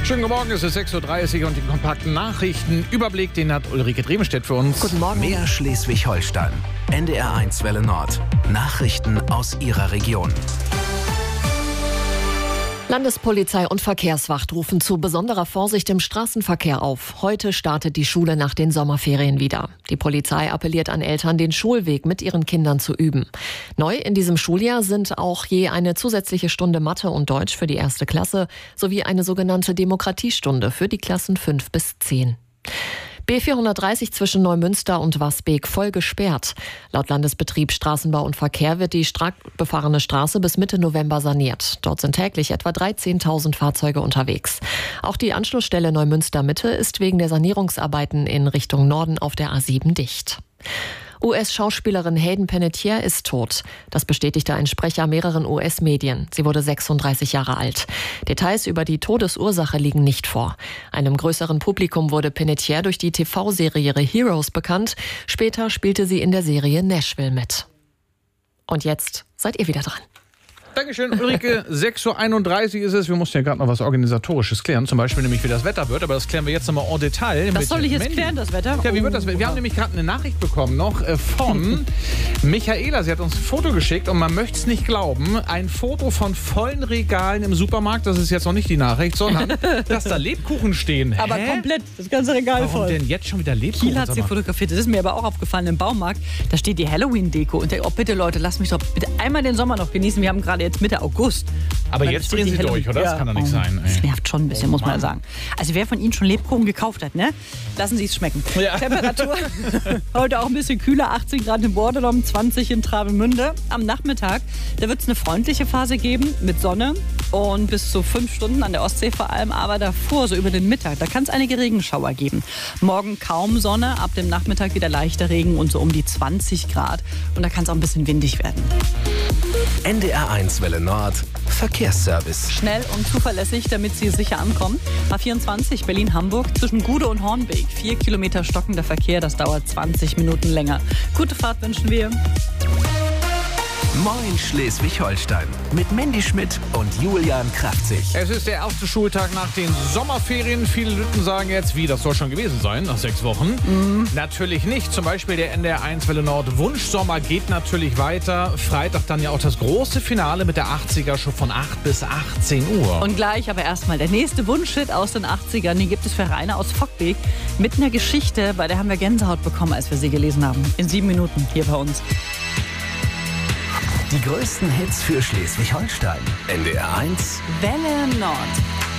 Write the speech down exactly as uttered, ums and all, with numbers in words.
Schönen guten Morgen, es ist sechs Uhr dreißig und den kompakten Nachrichtenüberblick, den hat Ulrike Drevenstedt für uns. Guten Morgen. Mehr Schleswig-Holstein. N D R eins Welle Nord. Nachrichten aus Ihrer Region. Landespolizei und Verkehrswacht rufen zu besonderer Vorsicht im Straßenverkehr auf. Heute startet die Schule nach den Sommerferien wieder. Die Polizei appelliert an Eltern, den Schulweg mit ihren Kindern zu üben. Neu in diesem Schuljahr sind auch je eine zusätzliche Stunde Mathe und Deutsch für die erste Klasse sowie eine sogenannte Demokratiestunde für die Klassen fünf bis zehn. B vierhundertdreißig zwischen Neumünster und Wasbeek voll gesperrt. Laut Landesbetrieb Straßenbau und Verkehr wird die stark befahrene Straße bis Mitte November saniert. Dort sind täglich etwa dreizehntausend Fahrzeuge unterwegs. Auch die Anschlussstelle Neumünster Mitte ist wegen der Sanierungsarbeiten in Richtung Norden auf der A sieben dicht. U S-Schauspielerin Hayden Panettiere ist tot. Das bestätigte ein Sprecher mehreren U S-Medien. Sie wurde sechsunddreißig Jahre alt. Details über die Todesursache liegen nicht vor. Einem größeren Publikum wurde Panettiere durch die T V-Serie Heroes bekannt. Später spielte sie in der Serie Nashville mit. Und jetzt seid ihr wieder dran. Dankeschön, Ulrike. sechs Uhr einunddreißig ist es. Wir mussten ja gerade noch was Organisatorisches klären. Zum Beispiel nämlich, wie das Wetter wird. Aber das klären wir jetzt nochmal en Detail. Was soll ich jetzt Mandy. klären, das Wetter? Ja, wie wird das? Wir haben nämlich gerade eine Nachricht bekommen noch äh, von Michaela. Sie hat uns ein Foto geschickt und man möchte es nicht glauben. Ein Foto von vollen Regalen im Supermarkt. Das ist jetzt noch nicht die Nachricht, sondern dass da Lebkuchen stehen. Aber Hä? komplett, das ganze Regal Warum voll. denn jetzt schon wieder Lebkuchen? Kiel hat sie fotografiert. Das ist mir aber auch aufgefallen im Baumarkt. Da steht die Halloween-Deko. Und der, oh bitte Leute, lasst mich doch bitte einmal den Sommer noch genießen. Wir haben gerade jetzt Mitte August. Aber Dann jetzt steht drehen die Sie Halloween- durch, oder? Ja. Das kann doch nicht Oh, sein. Das Ey. nervt schon ein bisschen, Oh, muss man Mann. sagen. Also wer von Ihnen schon Lebkuchen gekauft hat, ne? Lassen Sie es schmecken. Ja. Temperatur heute auch ein bisschen kühler, achtzehn Grad in Bordelom, zwanzig in Travemünde. Am Nachmittag, da wird es eine freundliche Phase geben mit Sonne und bis zu fünf Stunden an der Ostsee vor allem. Aber davor, so über den Mittag, da kann es einige Regenschauer geben. Morgen kaum Sonne, ab dem Nachmittag wieder leichter Regen und so um die zwanzig Grad. Und da kann es auch ein bisschen windig werden. N D R eins Welle Nord. Verkehrsservice. Schnell und zuverlässig, damit Sie sicher ankommen. A vierundzwanzig Berlin-Hamburg zwischen Gude und Hornbeek. Vier Kilometer stockender Verkehr, das dauert zwanzig Minuten länger. Gute Fahrt wünschen wir. Moin Schleswig-Holstein. Mit Mandy Schmidt und Julian Kraftzig. Es ist der erste Schultag nach den Sommerferien. Viele Lütten sagen jetzt, wie, das soll schon gewesen sein, nach sechs Wochen. Mhm. Natürlich nicht. Zum Beispiel der N D R eins Welle Nord Wunschsommer geht natürlich weiter. Freitag dann ja auch das große Finale mit der achtziger Show von acht bis achtzehn Uhr. Und gleich aber erstmal der nächste Wunschhit aus den achtzigern. Den gibt es für Rainer aus Fockbeek mit einer Geschichte, bei der haben wir Gänsehaut bekommen, als wir sie gelesen haben. In sieben Minuten hier bei uns. Die größten Hits für Schleswig-Holstein. N D R eins Welle Nord.